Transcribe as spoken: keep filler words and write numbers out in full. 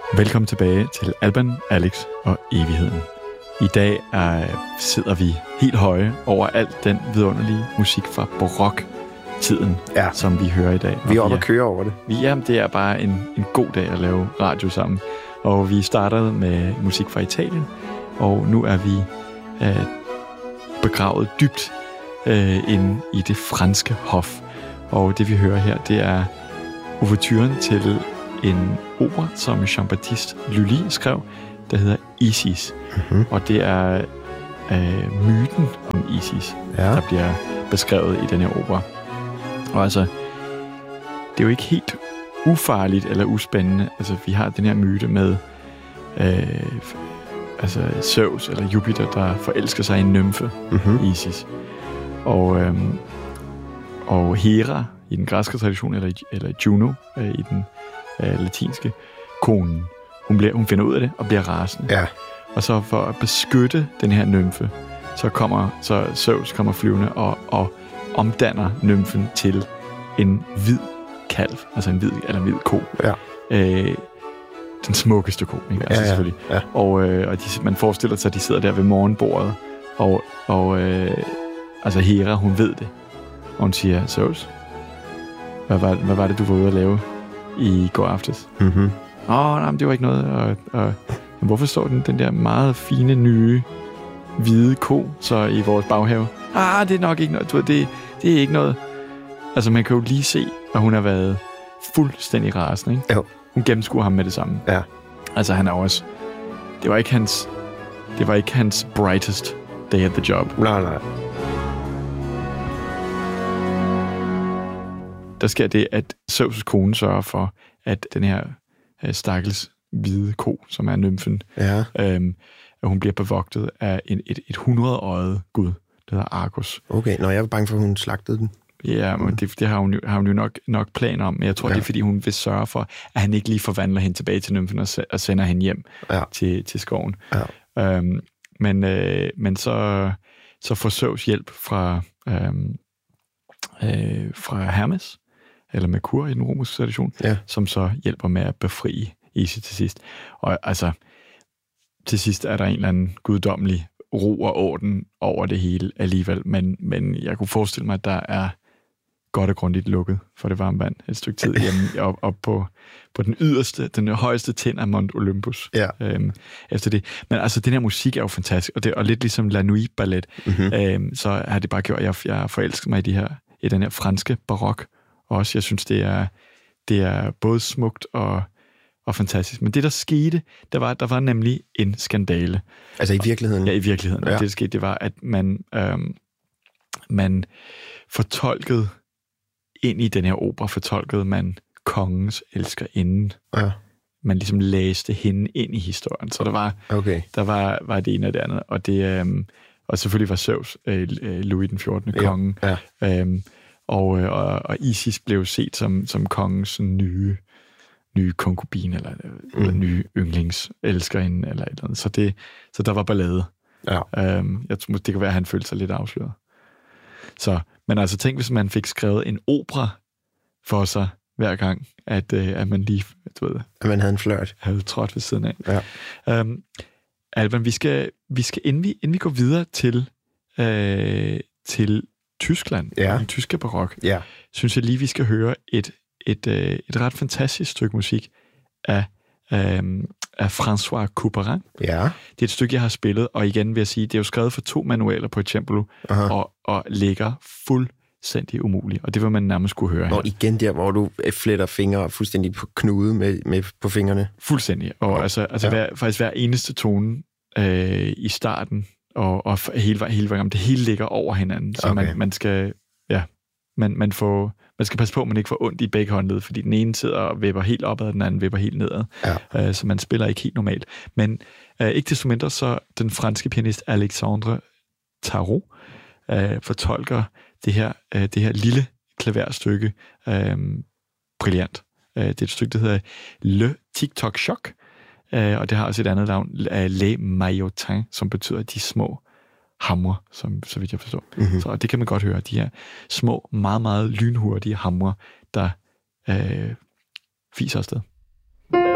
Velkommen tilbage til Alban, Alex og Evigheden. I dag er, sidder vi helt høje over alt den vidunderlige musik fra barok-tiden, ja. Som vi hører i dag. Vi er oppe og køre over det. Vi, jamen, det er bare en, en god dag at lave radio sammen. Og vi startede med musik fra Italien, og nu er vi øh, begravet dybt øh, inde i det franske hof. Og det vi hører her, det er ouverturen til en opera, som Jean-Baptiste Lully skrev, der hedder Isis. Mm-hmm. Og det er øh, myten om Isis, ja. Der bliver beskrevet i den her opera. Og altså, det er jo ikke helt ufarligt eller uspændende. Altså, vi har den her myte med øh, altså Zeus eller Jupiter, der forelsker sig i en nymfe, mm-hmm. Isis. Og, øh, og Hera i den græske tradition, eller, eller Juno øh, i den øh, latinske, konen. Hun, bliver, hun finder ud af det og bliver rasende. Ja. Og så for at beskytte den her nymfe, så kommer så Zeus kommer flyvende og, og omdanner nymfen til en hvid kalv, altså en hvid eller en hvid ko. Ja. Øh, den smukkeste ko, ikke? Altså, ja, ja. selvfølgelig. Ja. Og, øh, og de, man forestiller sig, at de sidder der ved morgenbordet, og, og øh, altså Hera, hun ved det. Og hun siger, Zeus, hvad var, hvad var det, du var ude at lave i går aftes? Mhm. Åh, oh, nej, det var ikke noget. Og, og, hvorfor står den, den der meget fine, nye, hvide ko så i vores baghave? Ah, det er nok ikke noget. Du ved, det, det er ikke noget. Altså, man kan jo lige se, at hun har været fuldstændig rasende, ikke? Jo. Hun gennemskuer ham med det samme. Ja. Altså, han er også... Det var ikke hans... Det var ikke hans brightest day at the job. Nej, nej. Der sker det, at Zeus' kone sørger for, at den her stakkels hvide ko, som er nymfen, ja. øhm, at hun bliver bevogtet af en, et, et hundredøjet gud, der hedder Argus. Okay, når jeg var bange for, at hun slagtede den. Ja, men det, det har hun jo, har hun jo nok, nok planer om, men jeg tror, ja. Det er, fordi hun vil sørge for, at han ikke lige forvandler hende tilbage til nymfen og, og sender hende hjem ja. til, til skoven. Ja. Øhm, men, øh, men så, så får Zeus hjælp fra, øhm, øh, fra Hermes, eller Merkur i den romerske tradition, ja. Som så hjælper med at befri Isis til sidst. Og altså, til sidst er der en eller anden guddommelig ro og orden over det hele alligevel, men, men jeg kunne forestille mig, at der er godt og grundigt lukket for det varme vand et stykke tid hjemme op, op på, på den yderste, den højeste tind af Mount Olympus. Ja. Øhm, efter det. Men altså, den her musik er jo fantastisk, og, det, og lidt ligesom La Nuit Ballet, mm-hmm. øhm, så har det bare gjort, at jeg, jeg forelsker mig i, de her, i den her franske barok. Også, jeg synes, det er, det er både smukt og, og fantastisk. Men det, der skete, der var, der var nemlig en skandale. Altså i virkeligheden? Ja, i virkeligheden. Ja. Og det, der skete, det var, at man, øhm, man fortolkede, ind i den her opera, fortolkede man kongens elskerinde. Ja. Man ligesom læste hende ind i historien. Så der var, okay. der var, var det ene og det andet. Og, det, øhm, og selvfølgelig var Zeus, øh, Louis den fjortende konge. Ja. Ja. Øhm, Og, og, og Isis blev set som, som kongens nye, nye konkubine, eller, mm. eller nye yndlingselskerinde, eller et eller andet. Så, det, så der var ballade. Ja. Øhm, jeg tror, det kan være, at han følte sig lidt afsløret. Så, men altså, tænk, hvis man fik skrevet en opera for sig hver gang, at, øh, at man lige, du ved... At man havde en flørt. Havde trådt ved siden af. Ja. Øhm, Alban, vi skal, vi skal inden, vi, inden vi går videre til, øh, til Tyskland, ja. Den tyske barok, ja. Synes jeg lige, vi skal høre et, et, et, et ret fantastisk stykke musik af, øhm, af François Couperin. Ja. Det er et stykke, jeg har spillet, og igen vil jeg sige, det er jo skrevet for to manualer på et cembalo, og, og ligger fuldstændig umuligt, og det vil man nærmest kunne høre. Og igen der, hvor du fletter fingre fuldstændig på knude med, med på fingrene. Fuldstændig, og ja. altså, altså ja. hver, faktisk hver eneste tone øh, i starten, og, og hele, hele vejen, det hele ligger over hinanden, så okay. man, man skal, ja, man, man, får, man skal passe på, at man ikke får ondt i begge håndled, fordi den ene sidder og vipper helt opad, og den anden vipper helt nedad, ja. uh, så man spiller ikke helt normalt. Men uh, ikke desto mindre, så den franske pianist Alexandre Tarot uh, fortolker det her, uh, det her lille klaverstykke uh, brilliant. Uh, det er et stykke, der hedder Le TikTok Choc, uh, og det har også et andet navn, uh, Les Maillotins, som betyder de små hamre, som, så vidt jeg forstår. Mm-hmm. Så det kan man godt høre, de her små, meget, meget lynhurtige hamre, der øh, fiser afsted.